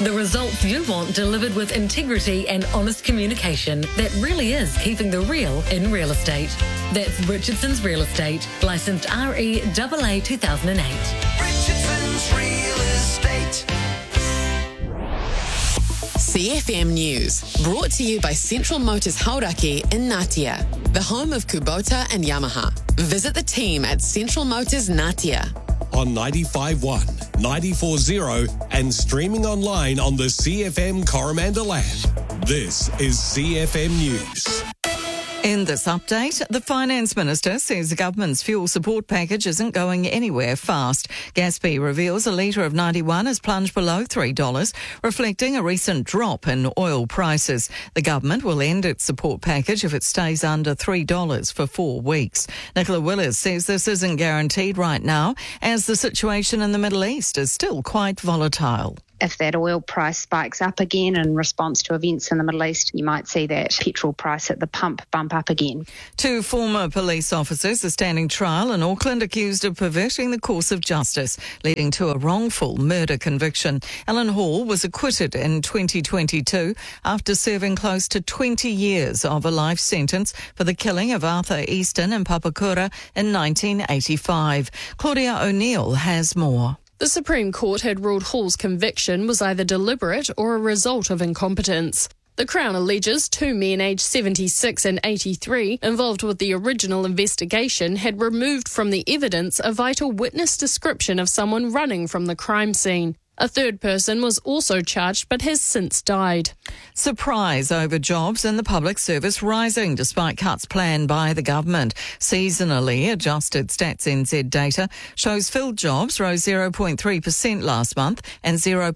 The results you want delivered with integrity and honest communication that really is keeping the real in real estate. That's Richardson's Real Estate, licensed REAA 2008. Richardson's Real Estate. CFM News, brought to you by Central Motors Hauraki in Ngatea, the home of Kubota and Yamaha. Visit the team at Central Motors Ngatea. On 95.1, 94.0 and streaming online on the CFM Coromandel app. This is CFM News. In this update, the Finance Minister says the government's fuel support package isn't going anywhere fast. Gaspé reveals a litre of 91 has plunged below $3, reflecting a recent drop in oil prices. The government will end its support package if it stays under $3 for 4 weeks. Nicola Willis says this isn't guaranteed right now, as the situation in the Middle East is still quite volatile. If that oil price spikes up again in response to events in the Middle East, you might see that petrol price at the pump bump up again. 2 former police officers are standing trial in Auckland accused of perverting the course of justice, leading to a wrongful murder conviction. Alan Hall was acquitted in 2022 after serving close to 20 years of a life sentence for the killing of Arthur Easton in Papakura in 1985. Claudia O'Neill has more. The Supreme Court had ruled Hall's conviction was either deliberate or a result of incompetence. The Crown alleges 2 men aged 76 and 83 involved with the original investigation had removed from the evidence a vital witness description of someone running from the crime scene. A third person was also charged but has since died. Surprise over jobs in the public service rising despite cuts planned by the government. Seasonally adjusted Stats NZ data shows filled jobs rose 0.3% last month and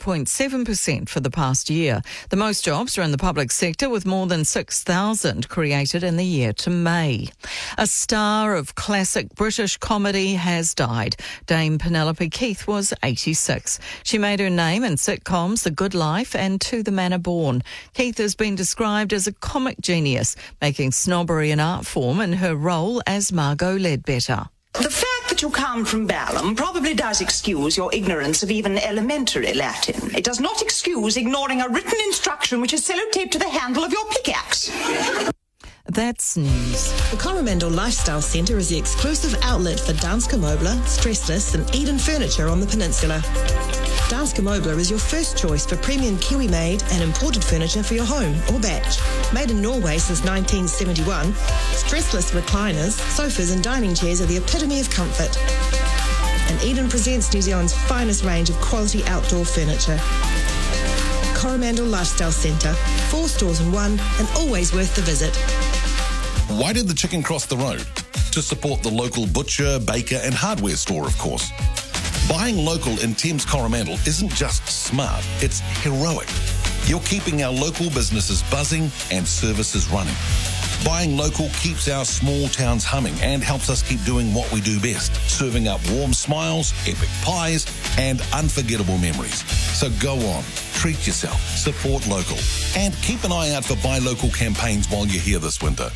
0.7% for the past year. The most jobs are in the public sector, with more than 6,000 created in the year to May. A star of classic British comedy has died. Dame Penelope Keith was 86. She made her name in sitcoms The Good Life and To the Manor Born. Keith has been described as a comic genius, making snobbery an art form in her role as Margot Ledbetter. The fact that you come from Balham probably does excuse your ignorance of even elementary Latin. It does not excuse ignoring a written instruction which is sellotaped to the handle of your pickaxe. That's news. The Coromandel Lifestyle Centre is the exclusive outlet for Danske Møbler, Stressless and Eden Furniture on the peninsula. Danske Møbler is your first choice for premium Kiwi-made and imported furniture for your home or batch. Made in Norway since 1971, stressless recliners, sofas and dining chairs are the epitome of comfort. And Eden presents New Zealand's finest range of quality outdoor furniture. Coromandel Lifestyle Centre, 4 stores in 1 and always worth the visit. Why did the chicken cross the road? To support the local butcher, baker and hardware store, of course. Buying local in Thames Coromandel isn't just smart, it's heroic. You're keeping our local businesses buzzing and services running. Buying local keeps our small towns humming and helps us keep doing what we do best, serving up warm smiles, epic pies and unforgettable memories. So go on, treat yourself, support local and keep an eye out for Buy Local campaigns while you're here this winter.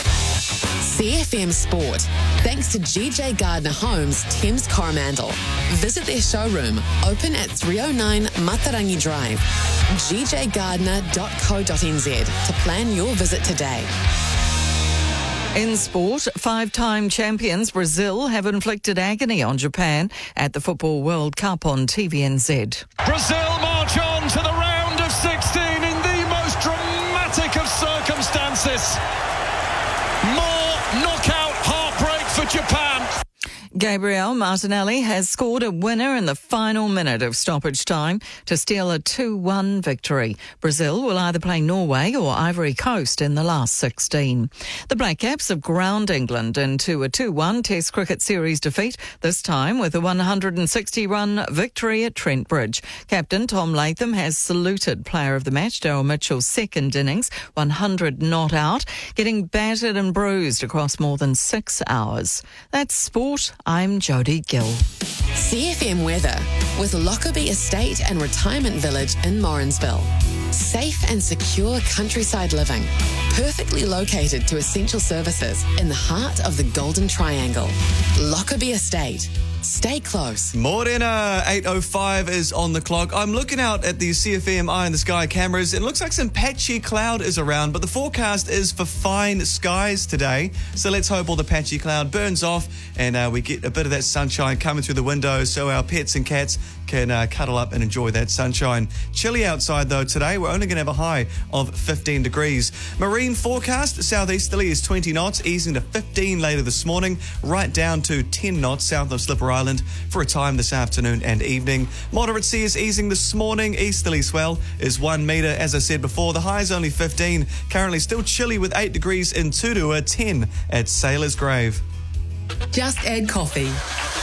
CFM Sport, thanks to GJ Gardner Homes, Thames Coromandel. Visit their showroom, open at 309 Matarangi Drive, gjgardner.co.nz to plan your visit today. In sport, 5-time champions Brazil have inflicted agony on Japan at the Football World Cup on TVNZ. Brazil march on to the round of 16 in the most dramatic of circumstances. More knockout heartbreak for Japan. Gabriel Martinelli has scored a winner in the final minute of stoppage time to steal a 2-1 victory. Brazil will either play Norway or Ivory Coast in the last 16. The Black Caps have ground England into a 2-1 Test cricket series defeat, this time with a 160-run victory at Trent Bridge. Captain Tom Latham has saluted player of the match Daryl Mitchell's second innings, 100 not out, getting battered and bruised across more than 6 hours. That's sport. I'm Jodie Gill. CFM weather with Lockerbie Estate and Retirement Village in Morrinsville. Safe and secure countryside living, perfectly located to essential services in the heart of the Golden Triangle. Lockerbie Estate. Stay close. Morena 8:05 is on the clock. I'm looking out at the CFM Eye in the Sky cameras. It looks like some patchy cloud is around, but the forecast is for fine skies today. So let's hope all the patchy cloud burns off and we get a bit of that sunshine coming through the windows so our pets and cats can cuddle up and enjoy that sunshine. Chilly outside though today. We're only going to have a high of 15 degrees. Marine forecast, southeasterly is 20 knots, easing to 15 later this morning, right down to 10 knots south of Slipper Island for a time this afternoon and evening. Moderate sea is easing this morning. Easterly swell is 1 metre. As I said before, the high is only 15. Currently still chilly with 8 degrees in Tudua, 10 at Sailor's Grave. Just add coffee.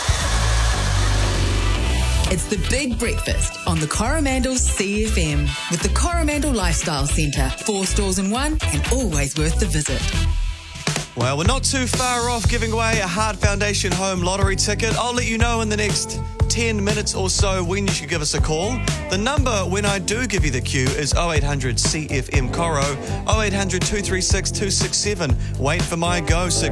It's the big breakfast on the Coromandel CFM with the Coromandel Lifestyle Centre. 4 stores in one and always worth the visit. Well, we're not too far off giving away a Heart Foundation home lottery ticket. I'll let you know in the next 10 minutes or so when you should give us a call. The number when I do give you the cue is 0800 CFM Coro, 0800 236 267. Wait for my go.